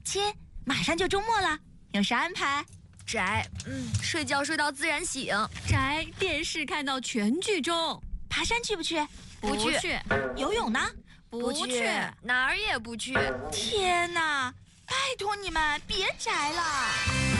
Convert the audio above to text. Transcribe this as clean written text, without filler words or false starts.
亲，马上就周末了，有啥安排？ 宅，睡觉睡到自然醒。 宅，电视看到全剧终。 爬山去不去？ 不去。 游泳呢？ 不去，哪儿也不去。 天哪，拜托你们别宅了。